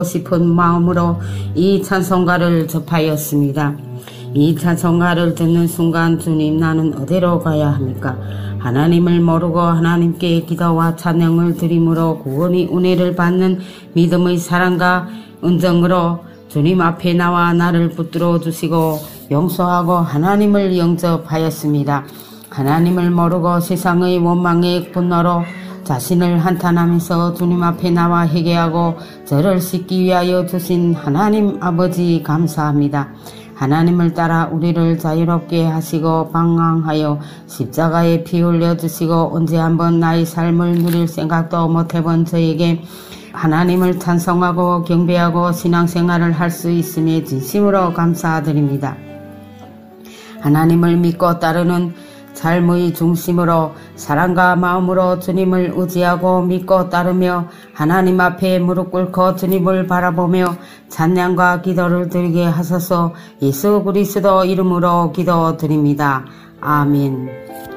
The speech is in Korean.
싶은 마음으로 이 찬송가를 접하였습니다. 이 찬송가를 듣는 순간 주님 나는 어디로 가야 합니까? 하나님을 모르고 하나님께 기도와 찬양을 드림으로 구원의 은혜를 받는 믿음의 사랑과 은정으로 주님 앞에 나와 나를 붙들어 주시고 용서하고 하나님을 영접하였습니다. 하나님을 모르고 세상의 원망의 분노로 자신을 한탄하면서 주님 앞에 나와 회개하고 저를 씻기 위하여 주신 하나님 아버지 감사합니다. 하나님을 따라 우리를 자유롭게 하시고 방황하여 십자가에 피 흘려주시고 언제 한번 나의 삶을 누릴 생각도 못해본 저에게 하나님을 찬송하고 경배하고 신앙생활을 할 수 있음에 진심으로 감사드립니다. 하나님을 믿고 따르는 삶의 중심으로 사랑과 마음으로 주님을 의지하고 믿고 따르며 하나님 앞에 무릎 꿇고 주님을 바라보며 찬양과 기도를 드리게 하소서. 예수 그리스도 이름으로 기도드립니다. 아멘.